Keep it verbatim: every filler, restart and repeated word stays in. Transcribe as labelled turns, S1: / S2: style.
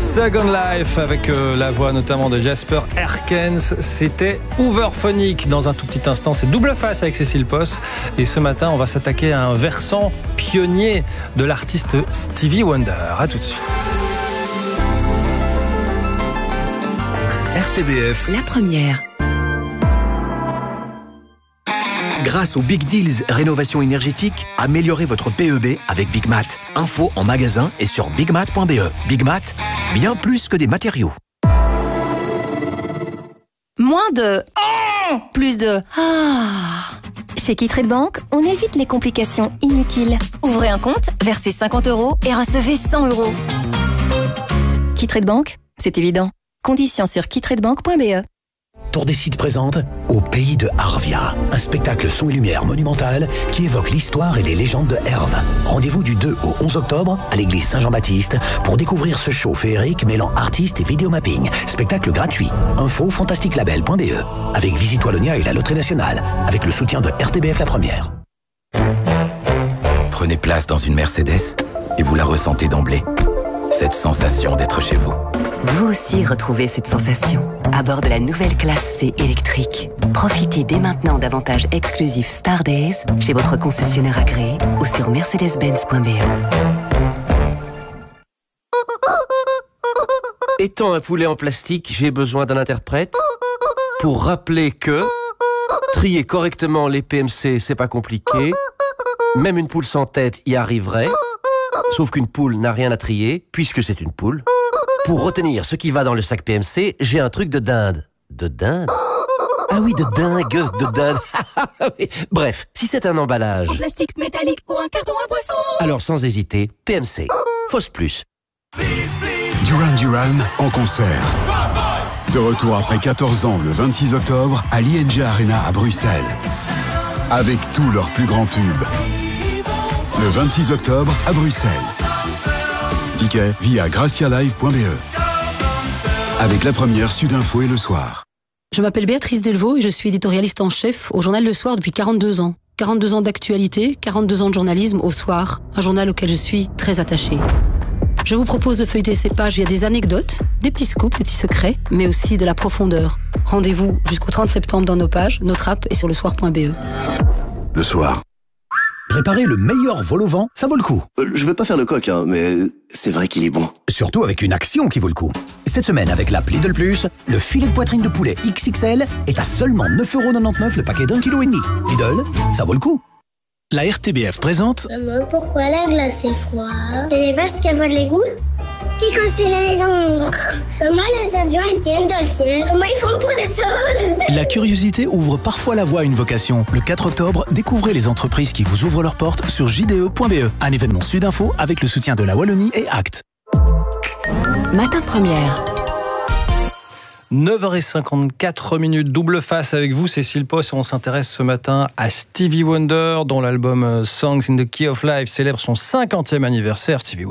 S1: Second Life avec euh, la voix notamment de Jasper Herkens. C'était Hooverphonic. Dans un tout petit instant, c'est Double Face avec Cécile Posse. Et ce matin, on va s'attaquer à un versant pionnier de l'artiste Stevie Wonder. À tout de suite.
S2: R T B F,
S3: la première.
S2: Grâce aux Big Deals Rénovation énergétique, améliorez votre P E B avec Big Mat. Info en magasin et sur big mat point b e. Big Mat, bien plus que des matériaux.
S3: Moins de... Oh plus de... Ah. Chez KeyTrade Bank, on évite les complications inutiles. Ouvrez un compte, versez cinquante euros et recevez cent euros. KeyTrade Bank, c'est évident. Conditions sur keytradebank point b e.
S4: Tour des Sites présente Au pays de Arvia, un spectacle son et lumière monumental qui évoque l'histoire et les légendes de Herve. Rendez-vous du deux au onze octobre à l'église Saint-Jean-Baptiste pour découvrir ce show féerique mêlant artistes et vidéomapping. Spectacle gratuit. Info fantastique label point b e. Avec Visite Wallonia et la Loterie Nationale. Avec le soutien de R T B F La Première.
S5: Prenez place dans une Mercedes et vous la ressentez d'emblée. Cette sensation d'être chez vous.
S6: Vous aussi retrouvez cette sensation à bord de la nouvelle classe C électrique. Profitez dès maintenant d'avantages exclusifs Star Days chez votre concessionnaire agréé ou sur mercedes benz point b e.
S7: Étant un poulet en plastique, j'ai besoin d'un interprète pour rappeler que trier correctement les P M C, c'est pas compliqué. Même une poule sans tête y arriverait. Sauf qu'une poule n'a rien à trier, puisque c'est une poule. Pour retenir ce qui va dans le sac P M C, j'ai un truc de dinde. De dinde? Ah oui, de dingue, de dinde. Bref, si c'est un emballage...
S8: En plastique, métallique ou un carton à boisson.
S7: Alors sans hésiter, P M C. Fausse plus.
S9: Duran Duran en concert. De retour après quatorze ans le vingt-six octobre à l'I N G Arena à Bruxelles. Avec tous leurs plus grands tubes. Le vingt-six octobre à Bruxelles. Ticket via gracialive point b e. Avec La Première, Sudinfo et Le Soir.
S10: Je m'appelle Béatrice Delvaux et je suis éditorialiste en chef au journal Le Soir depuis quarante-deux ans. quarante-deux ans d'actualité, quarante-deux ans de journalisme au Soir, un journal auquel je suis très attachée. Je vous propose de feuilleter ces pages via des anecdotes, des petits scoops, des petits secrets, mais aussi de la profondeur. Rendez-vous jusqu'au trente septembre dans nos pages, notre app et sur le soir point b e.
S9: Le Soir.
S4: Préparer le meilleur vol au vent, ça vaut le coup.
S11: Euh, je vais pas faire le coq, hein, mais c'est vrai qu'il est bon.
S4: Surtout avec une action qui vaut le coup. Cette semaine, avec l'app Lidl Plus, le filet de poitrine de poulet X X L est à seulement neuf euros quatre-vingt-dix-neuf le paquet d'un kilo et demi. Lidl, ça vaut le coup.
S12: La R T B F présente...
S13: Maman, pourquoi la glace est froide? C'est les vaches qui avalent les goûts? Qui construit les maisons? Comment les avions tiennent dans le ciel? Comment ils font pour les sols?
S12: La curiosité ouvre parfois la voie à une vocation. Le quatre octobre, découvrez les entreprises qui vous ouvrent leurs portes sur j d e point b e. Un événement Sudinfo avec le soutien de la Wallonie et Act.
S3: Matin Première.
S1: neuf heures cinquante-quatre minutes, Double Face avec vous, Cécile Posse. On s'intéresse ce matin à Stevie Wonder, dont l'album Songs in the Key of Life célèbre son cinquantième anniversaire. Stevie